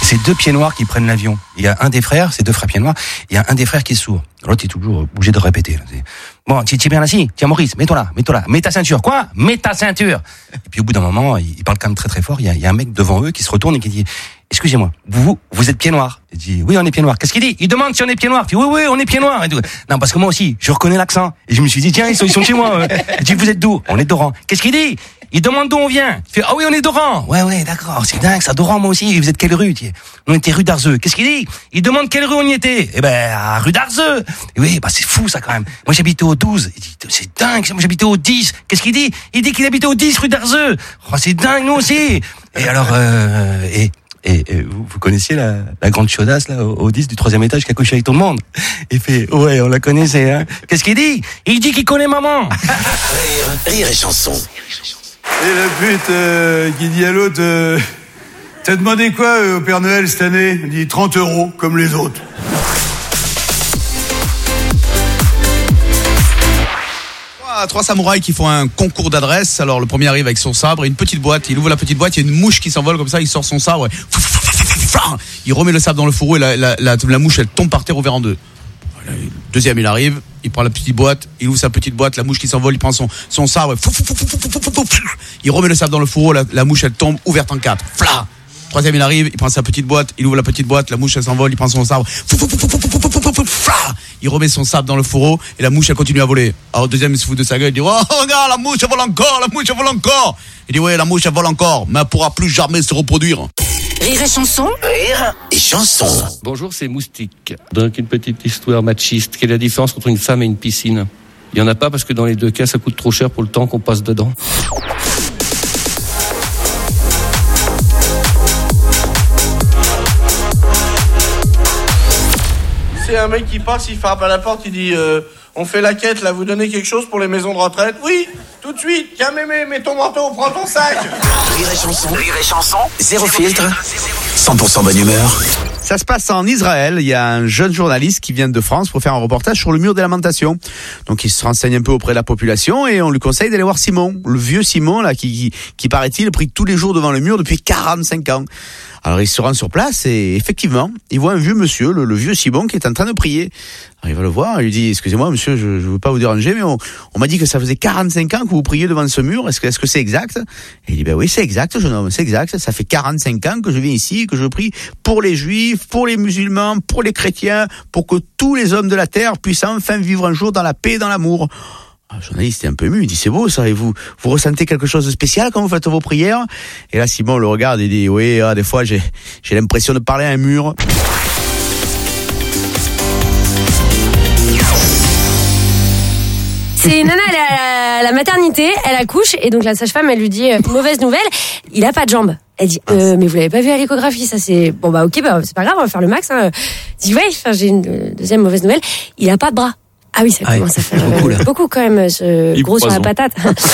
c'est deux pieds noirs qui prennent l'avion. Il y a un des frères, c'est deux frères pieds noirs, il y a un des frères qui est sourd. L'autre est toujours obligé de répéter. Bon, tu es bien assis? Tiens Maurice, mets-toi là. Mets ta ceinture. Quoi? Mets ta ceinture. Et puis au bout d'un moment, il parle quand même très très fort. Il y a un mec devant eux qui se retourne et qui dit: excusez-moi, vous êtes pieds noirs? Il dit: oui, on est pieds noirs. Qu'est-ce qu'il dit? Il demande si on est pieds noirs. Il dit: oui, on est pieds noirs. Non, parce que moi aussi, je reconnais l'accent. Et je me suis dit: tiens, ils sont chez moi. Il dit: vous êtes d'où? On est d'Oran. Qu'est-ce qu'il dit? Il demande d'où on vient. Il fait: ah oui, on est d'Oran. Ouais, d'accord, c'est dingue, ça, d'Oran, moi aussi. Vous êtes quelle rue? On était rue d'Arzeux. Qu'est-ce qu'il dit? Il demande quelle rue on y était. Eh ben, à rue d'Arzeux. Oui, c'est fou, ça, quand même. Moi, j'habitais au 12. Il dit: c'est dingue, moi, j'habitais au 10. Qu'est-ce qu'il dit? Il dit qu'il habitait au 10 rue d'Arzeux. Oh, c'est dingue, nous aussi. Et alors, et vous connaissiez la grande chaudasse, là, au 10 du 3e étage qui a couché avec tout le monde? Il fait: ouais, on la connaissait, hein. Qu'est-ce qu'il dit? Il dit qu'il connaît maman. Rire et chanson. Et la pute qui dit à l'autre: t'as demandé quoi au Père Noël cette année? Il dit: 30 €, comme les autres. Trois samouraïs qui font un concours d'adresse. Alors le premier arrive avec son sabre et une petite boîte. Il ouvre la petite boîte, il y a une mouche qui s'envole comme ça. Il sort son sabre. Il remet le sabre dans le fourreau et la mouche elle tombe par terre ouvert en deux. Deuxième il arrive, il prend la petite boîte, il ouvre sa petite boîte, la mouche qui s'envole, il prend son sabre. Il remet le sabre dans le fourreau, la mouche elle tombe ouverte en quatre. Troisième il arrive, il prend sa petite boîte, il ouvre la petite boîte, la mouche elle s'envole, il prend son sabre. Il remet son sabre dans le fourreau et la mouche elle continue à voler. Alors le deuxième il se fout de sa gueule, il dit: oh regarde, la mouche elle vole encore. Il dit: ouais, la mouche elle vole encore, mais elle pourra plus jamais se reproduire. Rire et chanson. Rire et chanson. Bonjour, c'est Moustique. Donc une petite histoire machiste. Quelle est la différence entre une femme et une piscine? Il y en a pas, parce que dans les deux cas ça coûte trop cher pour le temps qu'on passe dedans. C'est un mec qui passe, il frappe à la porte, il dit: on fait la quête là, vous donnez quelque chose pour les maisons de retraite? Oui, tout de suite. Tiens mémé, mets ton manteau, prends ton sac. Rire et chanson. Zéro filtre. 100% bonne humeur. Ça se passe en Israël. Il y a un jeune journaliste qui vient de France pour faire un reportage sur le mur des lamentations. Donc il se renseigne un peu auprès de la population et on lui conseille d'aller voir Simon, le vieux Simon là qui paraît-il prie tous les jours devant le mur depuis 45 ans. Alors il se rend sur place et effectivement, il voit un vieux monsieur, le vieux Simon, qui est en train de prier. Alors il va le voir, il lui dit: excusez-moi monsieur, je veux pas vous déranger, mais on m'a dit que ça faisait 45 ans que vous priez devant ce mur, est-ce que c'est exact? Et il dit: ben oui, c'est exact jeune homme, c'est exact, ça fait 45 ans que je viens ici, que je prie pour les juifs, pour les musulmans, pour les chrétiens, pour que tous les hommes de la terre puissent enfin vivre un jour dans la paix et dans l'amour. Le journaliste est un peu ému, il dit: c'est beau ça, et vous ressentez quelque chose de spécial quand vous faites vos prières? Et là Simon le regarde et dit: oui, des fois j'ai l'impression de parler à un mur. C'est une nana, elle est à la maternité, elle accouche, et donc la sage-femme, elle lui dit: mauvaise nouvelle, il a pas de jambes. Elle dit: mais vous l'avez pas vu à l'échographie, ça c'est... Bon bah ok, c'est pas grave, on va faire le max. Hein. Elle dit: ouais, j'ai une deuxième mauvaise nouvelle, il a pas de bras. Ah oui, ça commence à faire beaucoup quand même, gros sur la patate.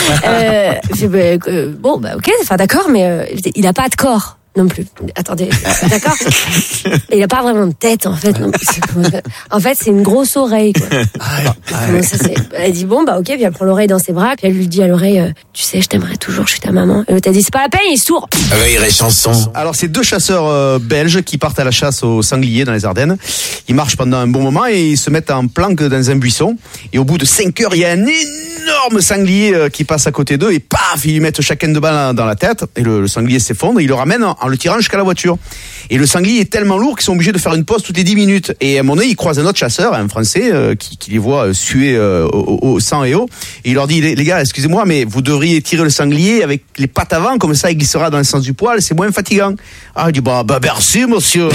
Bon bah ok, enfin d'accord, mais il a pas de corps non plus. Attendez, d'accord. Il a pas vraiment de tête en fait. Non. En fait, c'est une grosse oreille. Quoi. Ça, elle dit: bon bah ok, puis elle prend l'oreille dans ses bras, puis elle lui dit à l'oreille: tu sais, je t'aimerais toujours, je suis ta maman. Et l'autre elle dit: c'est pas la peine, il est sourd. Rire et chanson. Alors c'est deux chasseurs belges qui partent à la chasse aux sangliers dans les Ardennes. Ils marchent pendant un bon moment et ils se mettent en planque dans un buisson. Et au bout de 5 heures, il y a un énorme sanglier qui passe à côté d'eux et paf, ils lui mettent chacun de balles dans la tête. Et le sanglier s'effondre et il le ramène en le tirant jusqu'à la voiture. Et le sanglier est tellement lourd qu'ils sont obligés de faire une pause toutes les 10 minutes. Et à un moment donné, ils croisent un autre chasseur, un Français, qui les voit suer au sang et eau. Et il leur dit: les gars, excusez-moi, mais vous devriez tirer le sanglier avec les pattes avant, comme ça il glissera dans le sens du poil, c'est moins fatigant. Ah, il dit: bah merci monsieur.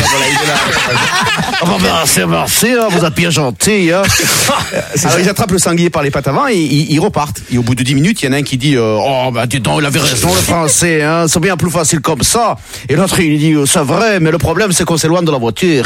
Merci, vous êtes bien gentil. Hein. Alors ils attrapent le sanglier par les pattes avant et ils repartent. Et au bout de 10 minutes, il y en a un qui dit: dis donc, il avait raison le Français, hein, c'est bien plus facile comme ça. Et l'autre il dit: c'est vrai, mais le problème c'est qu'on s'éloigne de la voiture.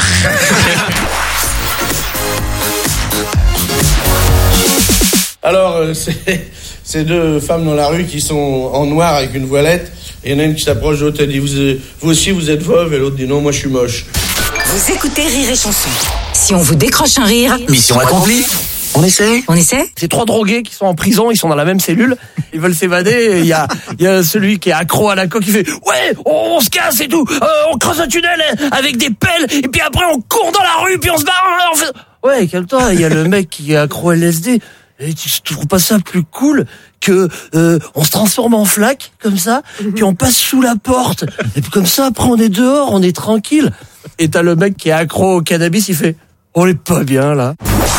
Alors, c'est deux femmes dans la rue qui sont en noir avec une voilette. Et il y en a une qui s'approche de l'autre, elle dit: vous aussi vous êtes veuve? Et l'autre dit: non, moi je suis moche. Vous écoutez Rire et chanson. Si on vous décroche un rire, mission accomplie. On essaie? C'est 3 drogués qui sont en prison, ils sont dans la même cellule, ils veulent s'évader, et il y a celui qui est accro à la coke qui fait « Ouais, on se casse et tout, on creuse un tunnel avec des pelles, et puis après on court dans la rue, puis on se barre, on fait... » Ouais, calme-toi, il y a le mec qui est accro à LSD, et tu trouves pas ça plus cool que on se transforme en flaque, comme ça, puis on passe sous la porte, et puis comme ça, après on est dehors, on est tranquille. Et t'as le mec qui est accro au cannabis, il fait « On est pas bien, là ».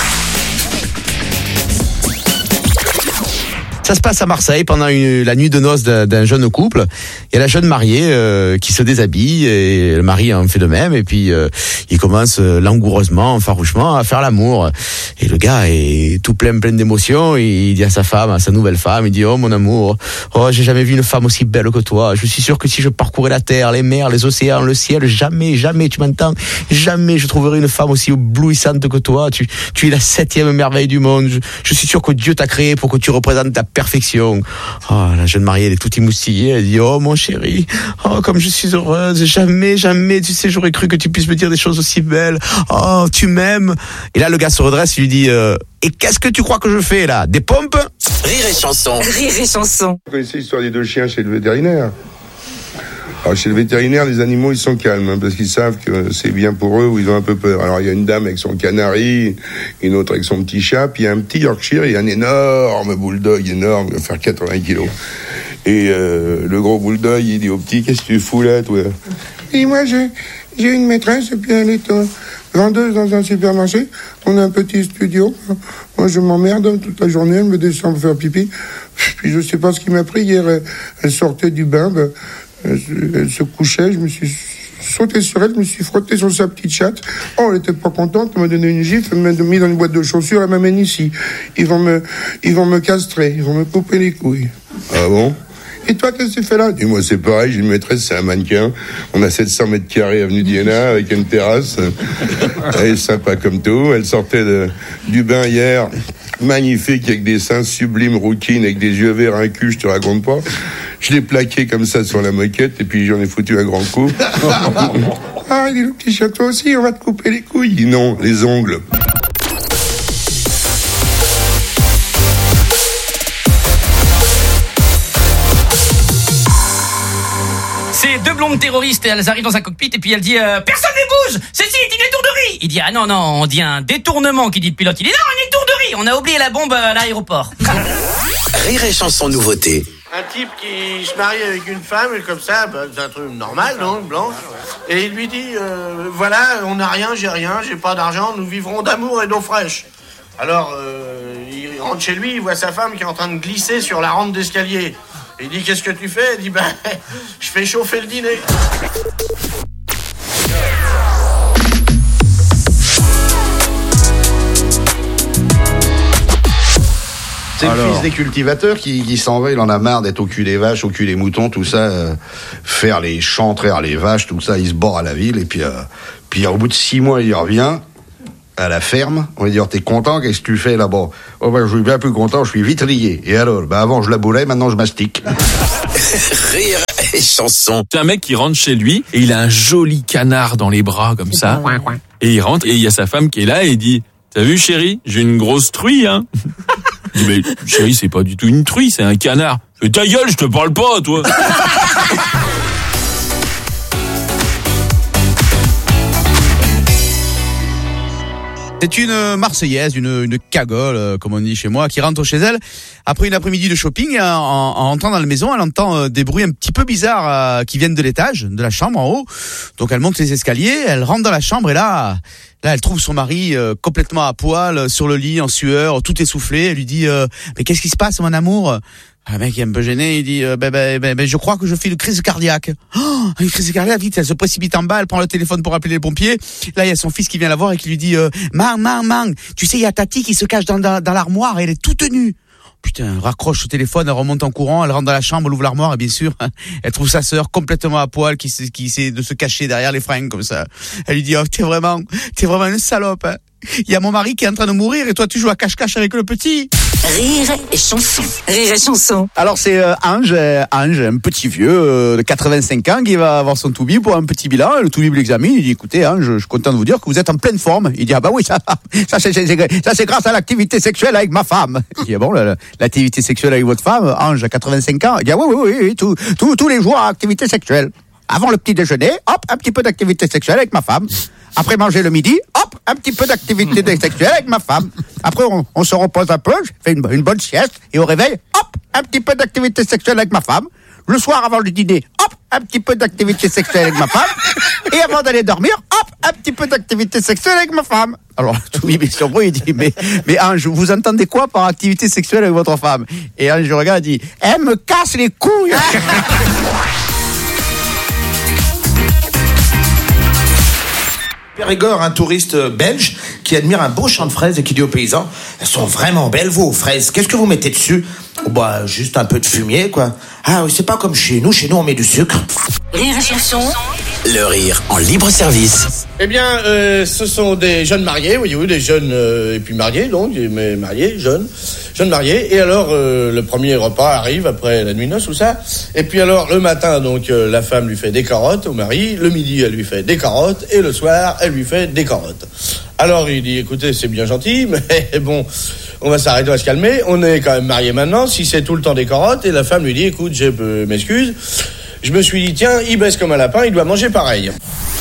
Ça se passe à Marseille pendant la nuit de noces d'un jeune couple. Il y a la jeune mariée qui se déshabille et le mari en fait de même. Et puis il commence langoureusement, farouchement à faire l'amour. Et le gars est tout plein d'émotions. Il dit à sa femme, à sa nouvelle femme, il dit « Oh mon amour, oh j'ai jamais vu une femme aussi belle que toi. Je suis sûr que si je parcourais la terre, les mers, les océans, le ciel, jamais, tu m'entends, jamais je trouverai une femme aussi éblouissante que toi. Tu es la 7e merveille du monde. Je suis sûr que Dieu t'a créé pour que tu représentes ta perfection. » Oh, la jeune mariée, elle est toute émoustillée. Elle dit « Oh mon chéri, oh comme je suis heureuse. Jamais, tu sais, j'aurais cru que tu puisses me dire des choses aussi belles. Oh, tu m'aimes. » Et là, le gars se redresse, il lui dit et qu'est-ce que tu crois que je fais là? Des pompes? Rire et chanson. Vous connaissez l'histoire des 2 chiens chez le vétérinaire? Alors chez le vétérinaire, les animaux ils sont calmes parce qu'ils savent que c'est bien pour eux ou ils ont un peu peur. Alors il y a une dame avec son canari, une autre avec son petit chat, puis il y a un petit Yorkshire, il y a un énorme bulldog énorme, il va faire 80 kilos. Et le gros bulldog il dit au petit, qu'est-ce que tu fous là toi? Et moi j'ai une maîtresse et puis elle est vendeuse dans un supermarché. On a un petit studio. Moi je m'emmerde toute la journée, elle me descend pour faire pipi. Puis je sais pas ce qui m'a pris hier, elle sortait du bain. Elle se couchait, je me suis sauté sur elle, je me suis frotté sur sa petite chatte. Oh, elle était pas contente, elle m'a donné une gifle, elle m'a mis dans une boîte de chaussures, elle m'amène ici. Ils vont me castrer, ils vont me couper les couilles. Ah bon? Et toi, qu'est-ce que tu fais là? Et moi, c'est pareil, j'ai une maîtresse, c'est un mannequin. On a 700 mètres carrés avenue d'Iéna, avec une terrasse. Elle est sympa comme tout. Elle sortait du bain hier, magnifique, avec des seins sublimes, rouquines, avec des yeux verts, un cul, je te raconte pas. Je l'ai plaqué comme ça sur la moquette, et puis j'en ai foutu un grand coup. Ah, il est le petit chien, toi aussi, on va te couper les couilles. Non, les ongles. C'est 2 blondes terroristes, elles arrivent dans un cockpit et puis elle dit personne ne bouge, ceci est une étourderie. Il dit ah non, on dit un détournement, qui dit le pilote. Il dit non, une étourderie, on a oublié la bombe à l'aéroport. Rire et chanson nouveauté. Un type qui se marie avec une femme, et comme ça, c'est un truc normal, non, blanche. Et il lui dit, voilà, on n'a rien, j'ai pas d'argent, nous vivrons d'amour et d'eau fraîche. Alors, il rentre chez lui, il voit sa femme qui est en train de glisser sur la rampe d'escalier. Il dit, qu'est-ce que tu fais? Elle dit, je fais chauffer le dîner. C'est le fils des cultivateurs qui s'en va, il en a marre d'être au cul des vaches, au cul des moutons, tout ça, faire les champs, traire les vaches, tout ça, il se bord à la ville, et puis au bout de 6 mois, il revient à la ferme, on va dire, t'es content, qu'est-ce que tu fais là-bas? Oh je suis bien plus content, je suis vitrier. Et alors, avant je laboulais, maintenant je mastique. Rire et chanson. C'est un mec qui rentre chez lui, et il a un joli canard dans les bras, comme ça, et il rentre, et il y a sa femme qui est là, et il dit, t'as vu chérie, j'ai une grosse truie, hein? Je dis, mais chérie, c'est pas du tout une truie, c'est un canard. Mais ta gueule, je te parle pas, toi. C'est une Marseillaise, une cagole, comme on dit chez moi, qui rentre chez elle après une après-midi de shopping. En entrant dans la maison, elle entend des bruits un petit peu bizarres qui viennent de l'étage, de la chambre en haut. Donc elle monte les escaliers, elle rentre dans la chambre et là, elle trouve son mari complètement à poil, sur le lit, en sueur, tout essoufflé. Elle lui dit mais qu'est-ce qui se passe, mon amour? Le mec est un peu gêné, il dit je crois que je fais une crise cardiaque. Oh, une crise cardiaque, vite, elle se précipite en bas, elle prend le téléphone pour appeler les pompiers. Là, il y a son fils qui vient la voir et qui lui dit Mang, tu sais, il y a Tati qui se cache dans l'armoire et elle est toute nue. Putain, elle raccroche le téléphone, elle remonte en courant, elle rentre dans la chambre, elle ouvre l'armoire et bien sûr, elle trouve sa sœur complètement à poil qui essaie de se cacher derrière les fringues comme ça. Elle lui dit t'es vraiment une salope, hein. il y a mon mari qui est en train de mourir et toi tu joues à cache-cache avec le petit. Rire et chanson. Rire et chanson. Alors c'est Ange, un petit vieux de 85 ans qui va avoir son toubib pour un petit bilan. Le toubib l'examine, il dit écoutez Ange, je suis content de vous dire que vous êtes en pleine forme. Il dit ah bah oui, ça c'est grâce à l'activité sexuelle avec ma femme. Il dit ah bon, l'activité sexuelle avec votre femme, Ange à 85 ans. Il dit ah oui, tous les jours activité sexuelle. Avant le petit déjeuner, hop, un petit peu d'activité sexuelle avec ma femme. Après manger le midi, hop, un petit peu d'activité sexuelle avec ma femme. Après, on se repose un peu, je fais une bonne sieste, et au réveil, hop, un petit peu d'activité sexuelle avec ma femme. Le soir, avant le dîner, hop, un petit peu d'activité sexuelle avec ma femme. Et avant d'aller dormir, hop, un petit peu d'activité sexuelle avec ma femme. Alors, tout il est surpris, il dit, mais Ange, vous entendez quoi par activité sexuelle avec votre femme? Et Ange, je regarde, il dit, elle me casse les couilles. Périgord, un touriste belge qui admire un beau champ de fraises et qui dit aux paysans: elles sont vraiment belles vos fraises, qu'est-ce que vous mettez dessus? Oh bah juste un peu de fumier quoi. Ah oui, c'est pas comme chez nous on met du sucre. Rire et chanson. Le rire en libre service. Eh bien, ce sont des jeunes mariés, voyez-vous, des jeunes et puis mariés donc, mais mariés, jeunes mariés. Et alors le premier repas arrive après la nuit de noces, tout ça. Et puis alors le matin donc la femme lui fait des carottes au mari, le midi elle lui fait des carottes et le soir elle lui fait des carottes. Alors il dit écoutez c'est bien gentil mais bon on va s'arrêter, on va se calmer. On est quand même mariés maintenant. Si c'est tout le temps des carottes et la femme lui dit écoute je m'excuse. Je me suis dit, tiens, il baisse comme un lapin, il doit manger pareil.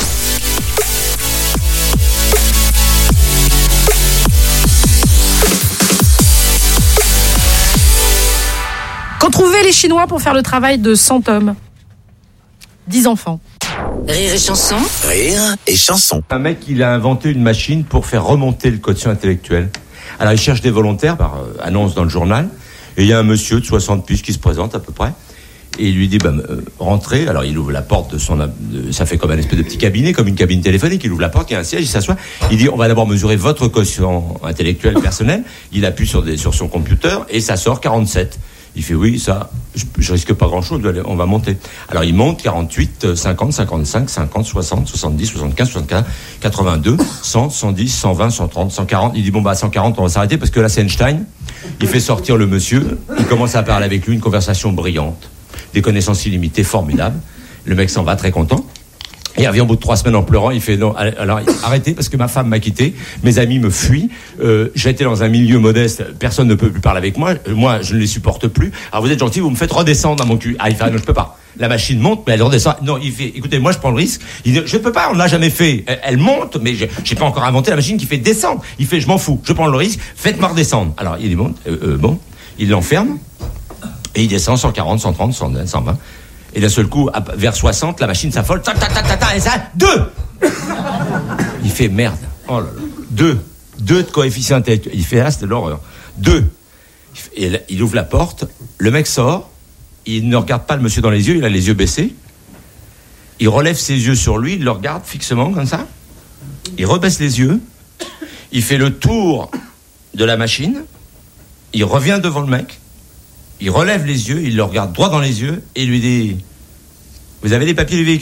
Qu'ont trouvé les Chinois pour faire le travail de 100 hommes? 10 enfants. Rire et chanson. Rire et chanson. Un mec, il a inventé une machine pour faire remonter le quotient intellectuel. Alors, il cherche des volontaires par annonce dans le journal. Et il y a un monsieur de 60 piges qui se présente à peu près. Et il lui dit, rentrez. Alors, il ouvre la porte ça fait comme un espèce de petit cabinet, comme une cabine téléphonique. Il ouvre la porte, il y a un siège, il s'assoit. Il dit, on va d'abord mesurer votre quotient intellectuel personnel. Il appuie sur son computer et ça sort 47. Il fait, oui, ça, je risque pas grand chose, on va monter. Alors, il monte 48, 50, 55, 50, 60, 70, 75, 74, 82, 100, 110, 120, 130, 140. Il dit, 140, on va s'arrêter parce que là, c'est Einstein. Il fait sortir le monsieur. Il commence à parler avec lui, une conversation brillante. Des connaissances illimitées, formidables. Le mec s'en va très content. Et il revient au bout de 3 semaines en pleurant. Il fait non, alors arrêtez parce que ma femme m'a quitté, mes amis me fuient. J'étais dans un milieu modeste, personne ne peut plus parler avec moi. Moi, je ne les supporte plus. Alors vous êtes gentil, vous me faites redescendre dans mon cul. Ah, il fait non, je peux pas. La machine monte, mais elle redescend. Non, il fait, écoutez, moi je prends le risque. Il dit, je peux pas, on l'a jamais fait. Elle monte, mais j'ai pas encore inventé la machine qui fait descendre. Il fait, je m'en fous, je prends le risque. Faites-moi redescendre. Alors il monte, bon, il l'enferme. Et il descend 140, 130, 120, 120. Et d'un seul coup, vers 60, la machine s'affole. Et ça, 2 Il fait merde. Oh là là. 2 de coefficient intellectuel. Il fait, c'est de l'horreur. 2 Et il ouvre la porte. Le mec sort. Il ne regarde pas le monsieur dans les yeux. Il a les yeux baissés. Il relève ses yeux sur lui. Il le regarde fixement, comme ça. Il rebaisse les yeux. Il fait le tour de la machine. Il revient devant le mec. Il relève les yeux, il le regarde droit dans les yeux et il lui dit « Vous avez les papiers du véhicule ?»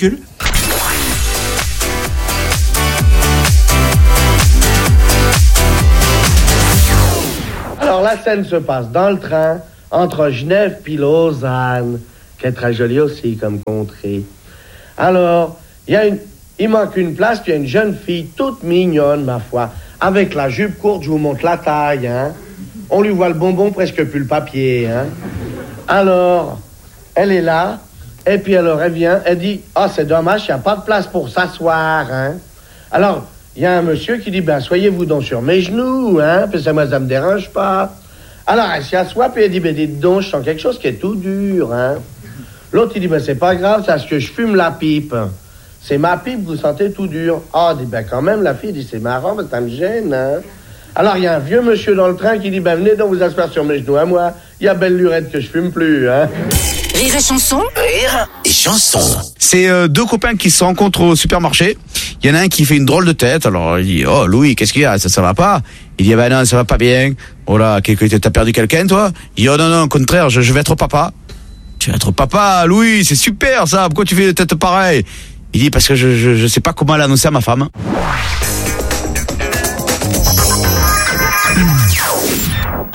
Alors la scène se passe dans le train entre Genève puis Lausanne, qui est très jolie aussi comme contrée. Alors, il manque une place, puis il y a une jeune fille toute mignonne, ma foi, avec la jupe courte, je vous montre la taille, hein. On lui voit le bonbon, presque plus le papier, hein. Alors, elle est là, et puis alors elle vient, elle dit « Ah, c'est dommage, il n'y a pas de place pour s'asseoir, hein. » Alors, il y a un monsieur qui dit « Ben, soyez-vous donc sur mes genoux, hein, parce que moi, ça me dérange pas. » Alors, elle s'y assoit, puis elle dit « Ben, dites donc, je sens quelque chose qui est tout dur, hein. » L'autre, il dit « Ben, c'est pas grave, c'est parce que je fume la pipe. C'est ma pipe, vous sentez tout dur. » Ah, dit « Ben, quand même, la fille dit « C'est marrant, mais ça me gêne, hein. » Alors, il y a un vieux monsieur dans le train qui dit « Ben, venez donc vous asseoir sur mes genoux à moi. Il y a belle lurette que je fume plus, hein. » Rire et chanson. Rire et chanson. C'est 2 copains qui se rencontrent au supermarché. Il y en a un qui fait une drôle de tête. Alors, il dit « Oh, Louis, qu'est-ce qu'il y a? Ça va pas? » Il dit « Ben non, ça va pas bien. Oh là, t'as perdu quelqu'un, toi? » Il dit « Oh non, au contraire, je vais être papa. » « Tu vas être papa, Louis, c'est super ça. Pourquoi tu fais des têtes pareilles? » Il dit « Parce que je sais pas comment l'annoncer à ma femme. »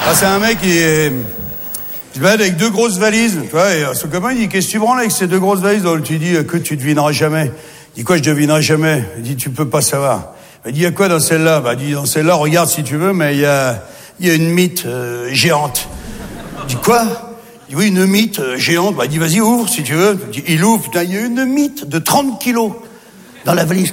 Ah, c'est un mec qui est... Il se balade avec 2 grosses valises, tu vois, et son copain, il dit, qu'est-ce que tu branles avec ces 2 grosses valises? Donc, tu dis, que tu devineras jamais. Il dit, quoi, je devinerai jamais? Il dit, tu peux pas savoir. Il dit, il y a quoi dans celle-là? Bah, il dit, dans celle-là, regarde si tu veux, mais il y a une mythe, géante. Il dit, quoi? Il dit, oui, une mythe, géante. Bah, il dit, vas-y, ouvre, si tu veux. Il ouvre, putain, il y a une mythe de 30 kilos dans la valise.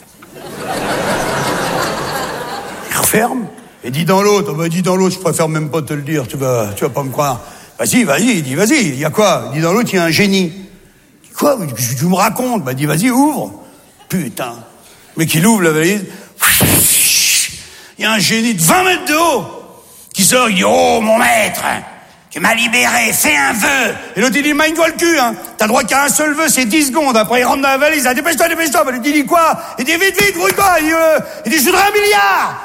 Il referme. Et dit dans l'autre, je préfère même pas te le dire, tu vas pas me croire. Vas-y, il dit, vas-y, il y a quoi? Il dit dans l'autre, il y a un génie. Il dit, quoi? Tu me racontes? Bah, il dit, vas-y, ouvre. Putain. Mais qu'il ouvre la valise. Il y a un génie de 20 mètres de haut qui sort, il dit, oh, mon maître, tu m'as libéré, fais un vœu. Et l'autre, il dit, magne-toi le cul, hein. T'as le droit qu'à un seul vœu, c'est 10 secondes. Après, il rentre dans la valise, il dit, dépêche-toi. Bah, il dit, quoi? Il dit, vite, brouille-toi. Il dit, je voudrais 1 milliard.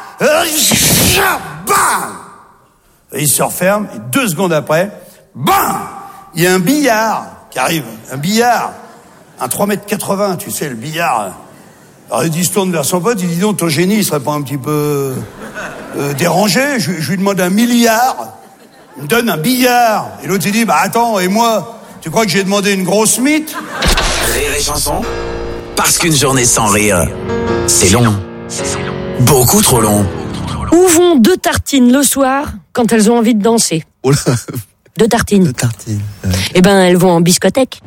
Bam! Et il se referme, et 2 secondes après, bam! Il y a un billard qui arrive. Un billard. Un 3,80 m, tu sais, le billard. Alors il se tourne vers son pote, il dit, donc, ton génie, il serait pas un petit peu dérangé? Je lui demande 1 milliard. Il me donne un billard. Et l'autre, il dit, bah attends, et moi? Tu crois que j'ai demandé une grosse mythe? Rire et chanson. Parce qu'une journée sans rire, c'est long. Beaucoup trop long. Où vont 2 tartines le soir quand elles ont envie de danser? 2 tartines. 2 tartines. Ouais. Eh ben, elles vont en biscothèque.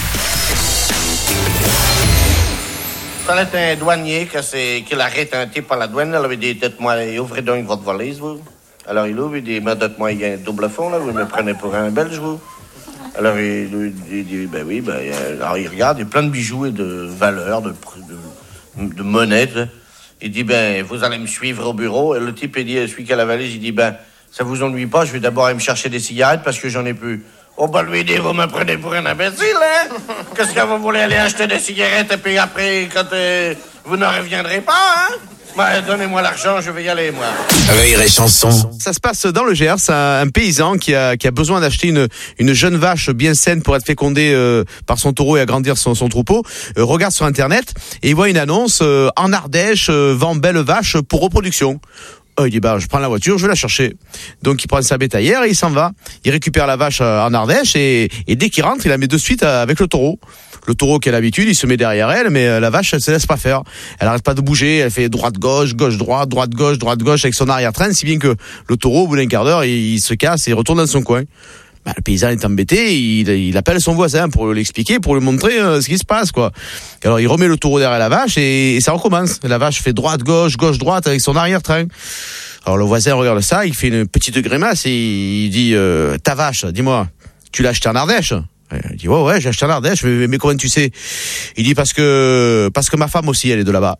Ça était un douanier qu'il arrête un type à la douane. Il avait dit, dites-moi, ouvrez donc votre valise, vous. Alors il ouvre, il dit, mais dites-moi, il y a un double fond, là, vous me prenez pour un Belge, vous. Alors il dit, ben oui, alors il regarde, il y a plein de bijoux et de valeurs, de monnaie. Il dit, ben, vous allez me suivre au bureau. Et le type, il dit, celui qui a la valise, il dit, ben, ça vous ennuie pas, je vais d'abord aller me chercher des cigarettes parce que j'en ai plus. Oh, ben, lui, il dit, vous me prenez pour un imbécile, hein? Qu'est-ce que vous voulez aller acheter des cigarettes et puis après, quand vous ne reviendrez pas, hein? Ben, donnez-moi l'argent, je vais y aller, moi. Rire et chanson. Ça se passe dans le Gers, un paysan qui a besoin d'acheter une jeune vache bien saine pour être fécondée par son taureau et agrandir son troupeau, regarde sur internet et il voit une annonce en Ardèche, vend belle vache pour reproduction. Il dit, je prends la voiture, je vais la chercher. Donc il prend sa bétaillère et il s'en va. Il récupère la vache en Ardèche et dès qu'il rentre, il la met de suite avec le taureau. Le taureau qui a l'habitude, il se met derrière elle, mais la vache, elle se laisse pas faire. Elle arrête pas de bouger, elle fait droite-gauche, gauche-droite, droite-gauche, droite-gauche avec son arrière-train, si bien que le taureau, au bout d'un quart d'heure, il se casse et retourne dans son coin. Le paysan est embêté, il appelle son voisin pour l'expliquer, pour lui montrer ce qui se passe, quoi. Alors il remet le taureau derrière la vache et ça recommence. La vache fait droite-gauche, gauche-droite avec son arrière-train. Alors le voisin regarde ça, il fait une petite grimace et il dit, ta vache, dis-moi, tu l'as achetée en Ardèche? Il dit, ouais, j'ai acheté en Ardèche, mais comment tu sais? Il dit, parce que ma femme aussi, elle est de là-bas.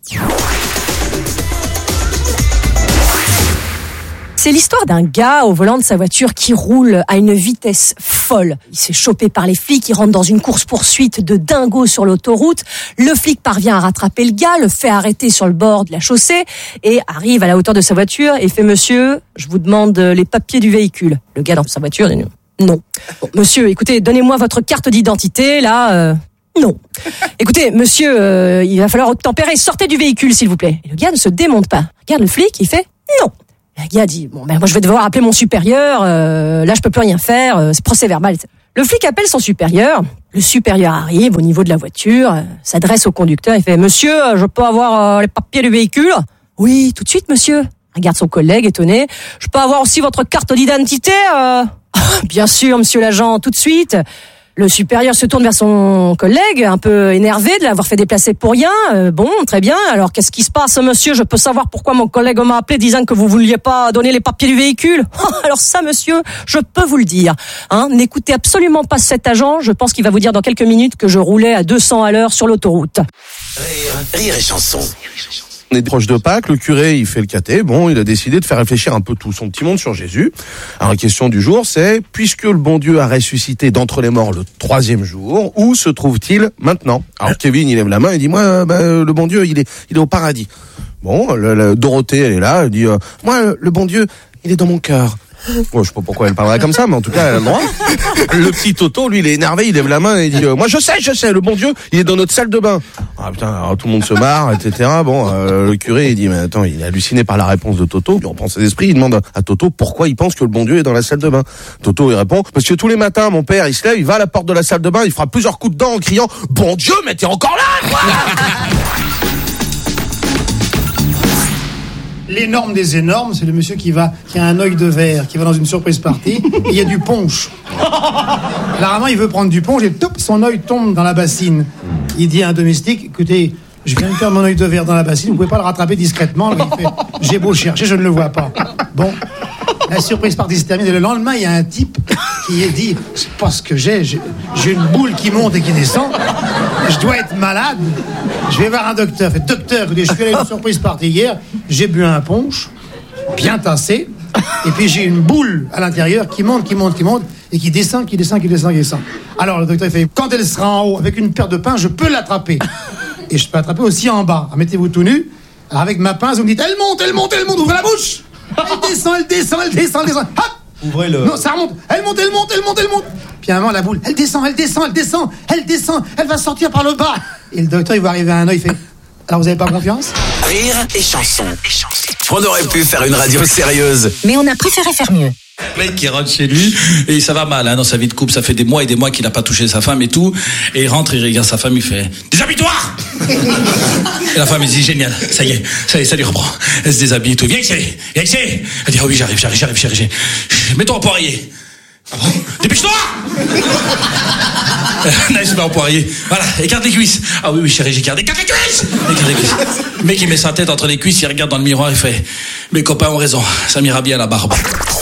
C'est l'histoire d'un gars au volant de sa voiture qui roule à une vitesse folle. Il s'est chopé par les flics, il rentre dans une course-poursuite de dingo sur l'autoroute. Le flic parvient à rattraper le gars, le fait arrêter sur le bord de la chaussée et arrive à la hauteur de sa voiture et fait, monsieur, je vous demande les papiers du véhicule. Le gars dans sa voiture dit non. Bon, monsieur, écoutez, donnez-moi votre carte d'identité, là... Non. Écoutez, monsieur, il va falloir obtempérer, sortez du véhicule, s'il vous plaît. Et le gars ne se démonte pas. Regarde le flic, il fait non. Le gars dit, moi je vais devoir appeler mon supérieur, là je peux plus rien faire, c'est procès verbal. Le flic appelle son supérieur, le supérieur arrive au niveau de la voiture, s'adresse au conducteur, il fait, monsieur, je peux avoir les papiers du véhicule? Oui, tout de suite, monsieur. Regarde son collègue étonné, je peux avoir aussi votre carte d'identité? Bien sûr, monsieur l'agent, tout de suite. Le supérieur se tourne vers son collègue, un peu énervé de l'avoir fait déplacer pour rien. Bon, très bien. Alors, qu'est-ce qui se passe, monsieur? Je peux savoir pourquoi mon collègue m'a appelé disant que vous vouliez pas donner les papiers du véhicule? Alors ça, monsieur, je peux vous le dire. N'écoutez absolument pas cet agent. Je pense qu'il va vous dire dans quelques minutes que je roulais à 200 à l'heure sur l'autoroute. Rire et chanson. On est proche de Pâques, le curé, il fait le caté. Bon, il a décidé de faire réfléchir un peu tout son petit monde sur Jésus. Alors, la question du jour, c'est, puisque le bon Dieu a ressuscité d'entre les morts le 3e jour, où se trouve-t-il maintenant? Alors, Kevin, il lève la main et dit, moi, le bon Dieu, il est au paradis. Bon, Dorothée, elle est là, elle dit, moi, le bon Dieu, il est dans mon cœur. Bon, je sais pas pourquoi elle parlerait comme ça, mais en tout cas, elle a le droit. Le petit Toto, lui, il est énervé, il lève la main et il dit moi je sais, le bon Dieu, il est dans notre salle de bain. Ah putain, alors, tout le monde se marre, etc. Bon, le curé, il dit mais attends, il est halluciné par la réponse de Toto. Il reprend ses esprits, il demande à Toto pourquoi il pense que le bon Dieu est dans la salle de bain. Toto, il répond parce que tous les matins, mon père, il se lève, il va à la porte de la salle de bain, il fera plusieurs coups de dents en criant bon Dieu, mais t'es encore là, quoi. L'énorme des énormes, c'est le monsieur qui a un œil de verre, qui va dans une surprise party, et il y a du punch. Généralement, il veut prendre du punch et top, son œil tombe dans la bassine. Il dit à un domestique, écoutez, je viens de perdre mon œil de verre dans la bassine, vous pouvez pas le rattraper discrètement. Il fait, j'ai beau chercher, je ne le vois pas. Bon, la surprise party se termine et le lendemain, il y a un type qui dit, c'est pas ce que j'ai une boule qui monte et qui descend, je dois être malade. Je vais voir un docteur. Fait, docteur, je suis allé à une surprise party hier, j'ai bu un punch, bien tassé, et puis j'ai une boule à l'intérieur qui monte, et qui descend. Alors le docteur il fait, quand elle sera en haut avec une paire de pinces, je peux l'attraper. Et je peux l'attraper aussi en bas. Alors, mettez-vous tout nu, alors, avec ma pince, vous me dites, elle monte, ouvrez la bouche. Elle descend. Hop. Ouvrez le... Non, ça remonte. Elle monte. Puis à un moment, la boule, elle descend. Elle va sortir par le bas. Et le docteur, il va arriver à un œil, il fait, alors vous avez pas confiance? Rire et chanson. On aurait pu faire une radio sérieuse. Mais on a préféré faire mieux. Le mec qui rentre chez lui et ça va mal dans sa vie de couple, ça fait des mois et des mois qu'il n'a pas touché sa femme et tout, et il rentre, il regarde sa femme, il fait déshabille-toi. Et la femme elle dit génial, ça y est, ça lui reprend, elle se déshabille et tout, viens ici, elle dit oh oui j'arrive, chérie, mets-toi en poirier. Ah bon, dépêche-toi. Non, il se met en poirier. Voilà, écarte les cuisses. Ah oui, chérie, écarte les cuisses. Le mec, il met sa tête entre les cuisses, il regarde dans le miroir, il fait mes copains ont raison, ça m'ira bien la barbe.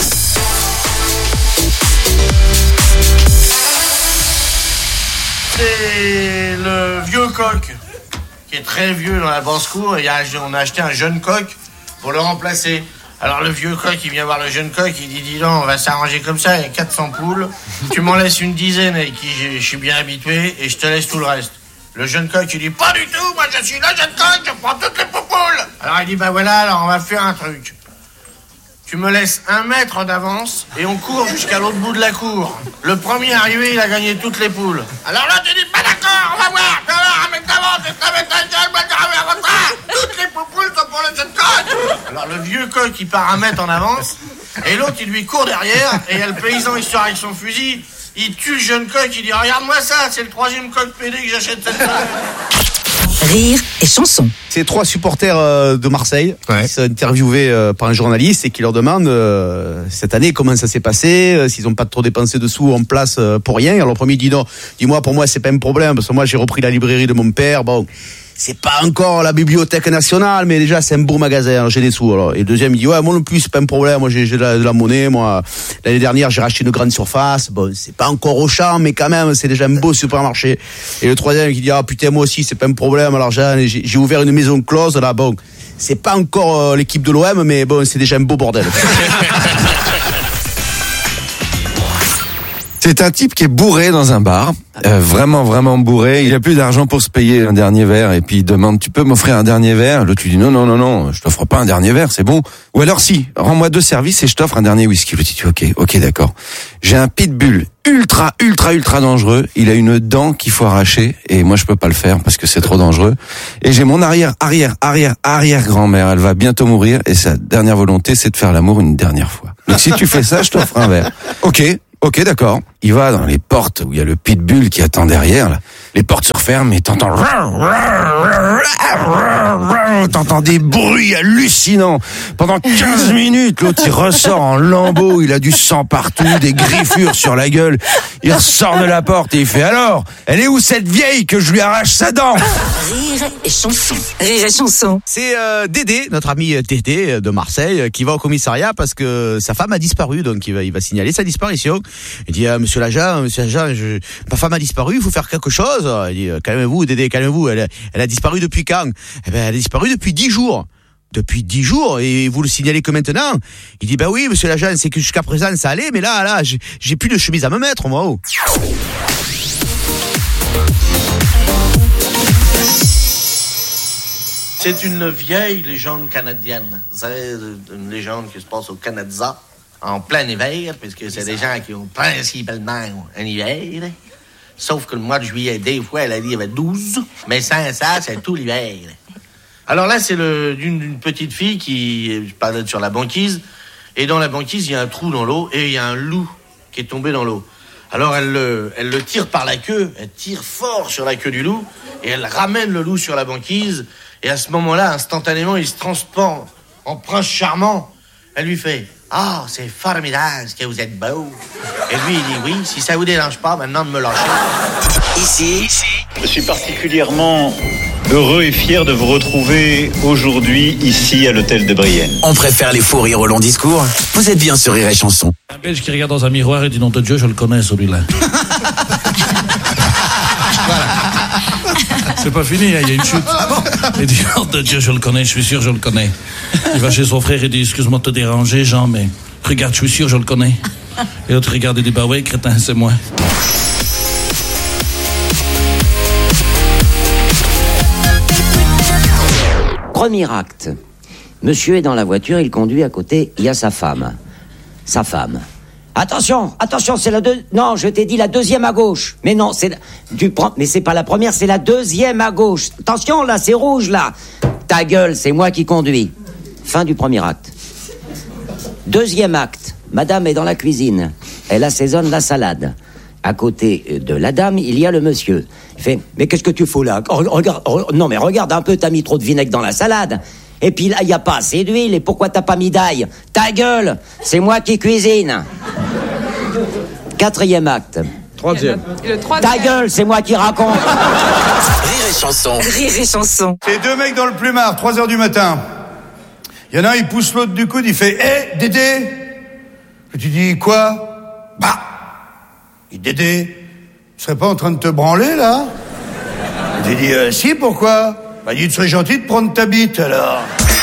C'est le vieux coq, qui est très vieux dans la basse-cour, et on a acheté un jeune coq pour le remplacer. Alors le vieux coq, il vient voir le jeune coq, il dit dis donc, on va s'arranger comme ça, il y a 400 poules, tu m'en laisses une dizaine avec qui je suis bien habitué, et je te laisse tout le reste. Le jeune coq, il dit pas du tout, moi je suis le jeune coq, je prends toutes les poules. Alors il dit bah voilà, alors on va faire un truc. Tu me laisses 1 mètre d'avance et on court jusqu'à l'autre bout de la cour. Le premier arrivé, il a gagné toutes les poules. Alors là, tu dis pas d'accord, on va voir. Tu vas voir, 1 mètre d'avance, toutes les poules sont pour le jeune coq. Alors le vieux coq, il part 1 mètre en avance et l'autre, il lui court derrière et il y a le paysan, il sort avec son fusil. Il tue le jeune coq, il dit regarde-moi ça, c'est le 3e coq pédé que j'achète cette fois. Rire et chanson. C'est 3 supporters de Marseille qui sont interviewés par un journaliste et qui leur demande cette année comment ça s'est passé, s'ils n'ont pas trop dépensé de sous en place pour rien. Alors le premier dit non, dis-moi pour moi c'est pas un problème parce que moi j'ai repris la librairie de mon père. Bon, c'est pas encore la Bibliothèque nationale, mais déjà c'est un beau magasin, alors j'ai des sous. Alors. Et le deuxième il dit ouais moi non plus c'est pas un problème, moi j'ai de la monnaie, moi l'année dernière j'ai racheté une grande surface, bon c'est pas encore Auchan mais quand même c'est déjà un beau supermarché. Et le troisième qui dit ah putain moi aussi c'est pas un problème, alors j'ai ouvert une maison close là, bon c'est pas encore l'équipe de l'OM mais bon c'est déjà un beau bordel. C'est un type qui est bourré dans un bar, vraiment bourré. Il a plus d'argent pour se payer un dernier verre et puis il demande tu peux m'offrir un dernier verre. L'autre lui dit non, je t'offre pas un dernier verre, c'est bon. Ou alors si, rends-moi 2 services et je t'offre un dernier whisky. L'autre dit ok d'accord. J'ai un pitbull ultra dangereux. Il a une dent qu'il faut arracher et moi je peux pas le faire parce que c'est trop dangereux. Et j'ai mon arrière grand-mère, elle va bientôt mourir et sa dernière volonté c'est de faire l'amour une dernière fois. Donc si tu fais ça, je t'offre un verre. Ok, d'accord. Il va dans les portes où il y a le pitbull qui attend derrière, là. Les portes se referment et t'entends des bruits hallucinants. Pendant 15 minutes, l'autre il ressort en lambeaux, il a du sang partout, des griffures sur la gueule. Il ressort de la porte et il fait alors, elle est où cette vieille que je lui arrache sa dent? Rire et chanson. C'est Dédé, notre ami Dédé de Marseille, qui va au commissariat parce que sa femme a disparu, donc il va signaler sa disparition. Il dit monsieur l'agent, ma femme a disparu, il faut faire quelque chose. Il dit calmez-vous Dédé, calmez-vous, elle a disparu depuis quand? Eh ben elle a disparu depuis 10 jours. Depuis 10 jours, et vous le signalez que maintenant? Il dit ben oui monsieur l'agent, c'est que jusqu'à présent ça allait, mais là j'ai plus de chemise à me mettre moi. C'est une vieille légende canadienne. Vous savez, une légende qui se passe au Canada. en plein hiver, puisque c'est des gens qui ont principalement un hiver. Sauf que le mois de juillet, des fois, elle a dit qu'il y avait 12, mais sans ça, c'est tout l'hiver. Alors là, c'est d'une petite fille qui parlait sur la banquise, et dans la banquise, il y a un trou dans l'eau, et il y a un loup qui est tombé dans l'eau. Alors elle le tire par la queue, elle tire fort sur la queue du loup, et elle ramène le loup sur la banquise, et à ce moment-là, instantanément, il se transforme en prince charmant. Elle lui fait « Ah, c'est formidable ce que vous êtes beau !» Et lui, il dit « Oui, si ça vous dérange pas, maintenant de me lâcher. » Ici, je suis particulièrement heureux et fier de vous retrouver aujourd'hui ici à l'hôtel de Brienne. On préfère les faux rires au long discours. Vous êtes bien sur Rire et Chanson. Un Belge qui regarde dans un miroir et dit nom de Dieu, je le connais celui-là. Voilà. C'est pas fini, hein, il y a une chute. Il dit nom de Dieu, je le connais, je suis sûr, je le connais. Il va chez son frère et dit excuse-moi de te déranger, Jean, mais regarde, je suis sûr, je le connais. Et l'autre regarde et dit bah ouais, crétin, c'est moi. Premier acte. Monsieur est dans la voiture, il conduit à côté, il y a sa femme. Sa femme. Attention, c'est la deuxième. Non, je t'ai dit la deuxième à gauche. Mais non, mais c'est pas la première, c'est la deuxième à gauche. Attention, là, c'est rouge, là. Ta gueule, c'est moi qui conduis. Fin du premier acte. Deuxième acte. Madame est dans la cuisine. Elle assaisonne la salade. À côté de la dame, il y a le monsieur. Il fait, mais qu'est-ce que tu fous là? Non, mais regarde un peu, t'as mis trop de vinaigre dans la salade. Et puis là, il n'y a pas assez d'huile, et pourquoi t'as pas mis d'ail? Ta gueule, c'est moi qui cuisine. Quatrième acte. Troisième. Ta gueule, c'est moi qui raconte. Rire et Chanson. Rire et Chanson. C'est deux mecs dans le plumard, 3h du matin. Il y en a un, il pousse l'autre du coude, il fait « Hé, Dédé !» Et tu dis « Quoi ?» Bah, il dit « Dédé, tu serais pas en train de te branler, là ?» Tu dis « Si, pourquoi ?» Bah, il dit « Tu serais gentil de prendre ta bite, alors. »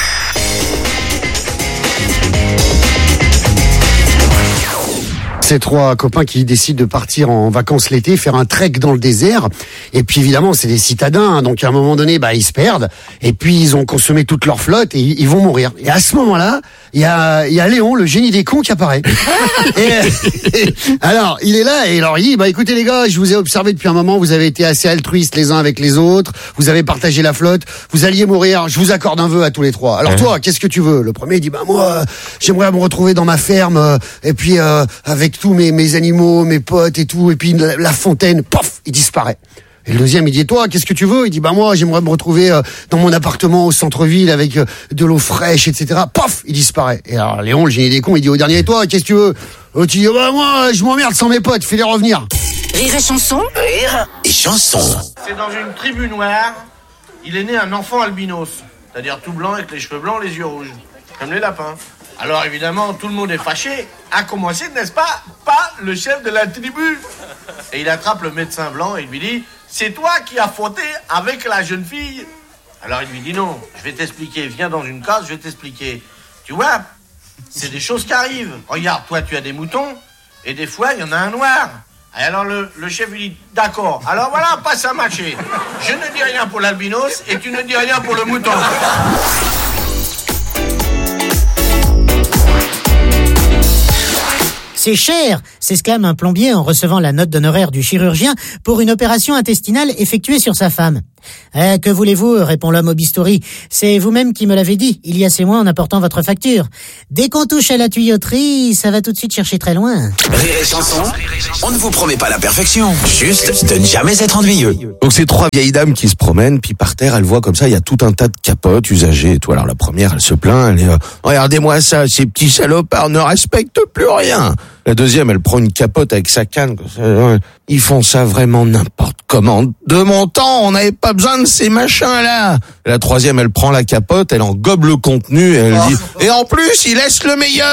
Ces trois copains qui décident de partir en vacances l'été, faire un trek dans le désert. Et puis évidemment, c'est des citadins, hein, donc à un moment donné, ils se perdent. Et puis ils ont consommé toute leur flotte et ils vont mourir. Et à ce moment-là, il y a Léon, le génie des cons, qui apparaît. Alors, il est là et alors il dit, écoutez les gars, je vous ai observé depuis un moment, vous avez été assez altruistes les uns avec les autres, vous avez partagé la flotte, vous alliez mourir, je vous accorde un vœu à tous les trois. Alors toi, qu'est-ce que tu veux? Le premier dit, moi, j'aimerais me retrouver dans ma ferme, et puis avec tous mes animaux, mes potes et tout, et puis la fontaine, pof, il disparaît. Et le deuxième, il dit, toi, qu'est-ce que tu veux? Il dit, moi, j'aimerais me retrouver dans mon appartement au centre-ville avec de l'eau fraîche, etc. Pof, il disparaît. Et alors, Léon, le génie des cons, il dit au dernier, et toi, qu'est-ce que tu veux? Tu dis, moi, je m'emmerde sans mes potes, fais-les revenir. Rire et Chanson. Rire et Chanson. C'est dans une tribu noire, il est né un enfant albinos, c'est-à-dire tout blanc avec les cheveux blancs, les yeux rouges, comme les lapins. Alors évidemment, tout le monde est fâché, à commencer, n'est-ce pas le chef de la tribu. Et il attrape le médecin blanc et il lui dit, c'est toi qui as fauté avec la jeune fille. Alors il lui dit, non, je vais t'expliquer, viens dans une case, je vais t'expliquer. Tu vois, c'est des choses qui arrivent. Regarde, toi tu as des moutons, et des fois il y en a un noir. Et alors le chef lui dit, d'accord, alors voilà, passe à matcher. Je ne dis rien pour l'albinos et tu ne dis rien pour le mouton. C'est cher, s'exclame un plombier en recevant la note d'honoraire du chirurgien pour une opération intestinale effectuée sur sa femme. Que voulez-vous, répond l'homme au bistouri. C'est vous-même qui me l'avez dit, il y a 6 mois en apportant votre facture. Dès qu'on touche à la tuyauterie, ça va tout de suite chercher très loin. Rire et Chanson, on ne vous promet pas la perfection, juste de ne jamais être ennuyeux. Donc c'est trois vieilles dames qui se promènent, puis par terre, elles voient comme ça, il y a tout un tas de capotes usagées et tout. Alors la première, elle se plaint, elle est regardez-moi ça, ces petits salopards ne respectent plus rien. La deuxième, elle prend une capote avec sa canne. Ils font ça vraiment n'importe comment. De mon temps, on n'avait pas besoin de ces machins-là. Et la troisième, elle prend la capote, elle en gobe le contenu et elle dit « Et en plus, il laisse le meilleur !»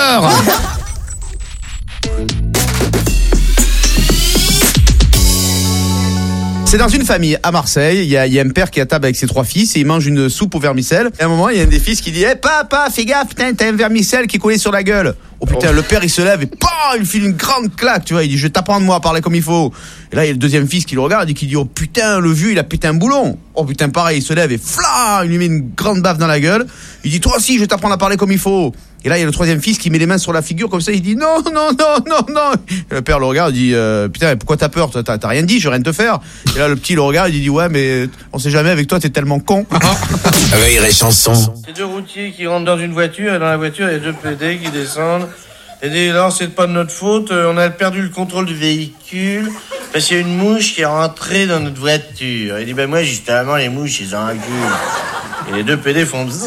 C'est dans une famille à Marseille, il y a un père qui est à table avec ses 3 fils et il mange une soupe au vermicelle. Et à un moment, il y a un des fils qui dit papa, fais gaffe, putain, t'as un vermicelle qui est collé sur la gueule. Oh putain, le père il se lève et il file une grande claque, tu vois, il dit je vais t'apprendre moi à parler comme il faut. Et là il y a le deuxième fils qui le regarde et qui dit oh putain, le vieux il a pété un boulon. Oh putain, pareil, il se lève et il lui met une grande baffe dans la gueule. Il dit toi aussi je vais t'apprendre à parler comme il faut. Et là, il y a le troisième fils qui met les mains sur la figure comme ça, il dit non. Le père le regarde, il dit putain, pourquoi t'as peur? T'as rien dit, je vais rien te faire. Et là, le petit le regarde, il dit ouais, mais on sait jamais, avec toi, t'es tellement con. Rire et chanson. C'est deux routiers qui rentrent dans une voiture, et dans la voiture, il y a deux PD qui descendent. Et dès lors, c'est pas de notre faute, on a perdu le contrôle du véhicule, parce qu'il y a une mouche qui est rentrée dans notre voiture. Il dit, ben moi, justement, les mouches, ils en enculent. Et les deux PD font bzzz.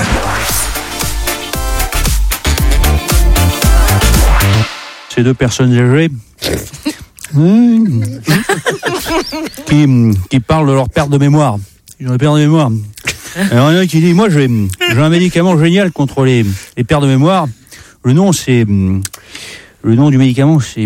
Ces deux personnes âgées qui parlent de leur perte de mémoire. Ils ont une perte de mémoire. Alors il y en a qui dit, moi j'ai un médicament génial contre les pertes de mémoire. Le nom du médicament c'est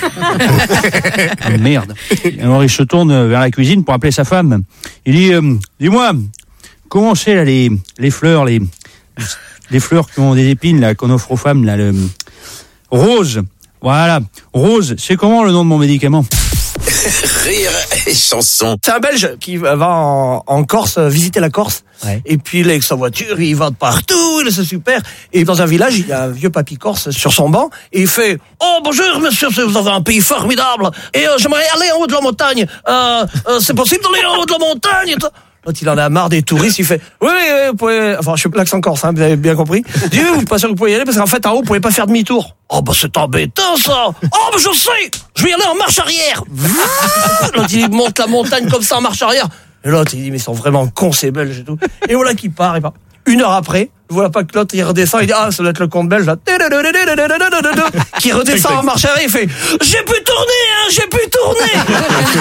merde. Alors il se tourne vers la cuisine pour appeler sa femme. Il dit, dis-moi, comment c'est là les fleurs, les fleurs qui ont des épines là qu'on offre aux femmes là, le rose. Voilà, Rose, c'est comment le nom de mon médicament? Rire et chanson. C'est un Belge qui va en Corse, visiter la Corse. Ouais. Et puis, il est avec sa voiture, il va de partout, c'est super. Et dans un village, il y a un vieux papy corse sur son banc. Et il fait, oh, bonjour, monsieur, vous avez un pays formidable. Et j'aimerais aller en haut de la montagne. C'est possible d'aller en haut de la montagne? L'autre, il en a marre des touristes, il fait, oui, vous pouvez, enfin, je suis l'accent corse, hein, vous avez bien compris. Il dit, oui, vous pas sûr que vous pouvez y aller, parce qu'en fait, en haut, vous pouvez pas faire demi-tour. Oh, bah, c'est embêtant, ça. Oh, bah, je sais, je vais y aller en marche arrière. L'autre, il monte la montagne comme ça en marche arrière. Et l'autre, il dit, mais ils sont vraiment cons, ces Belges et tout. Et voilà qu'il part, il part. Une heure après, voilà pas que l'autre, il redescend, il dit, ah, ça doit être le compte belge, là. Qui redescend en marche arrière, il fait, j'ai pu tourner, hein, j'ai pu tourner.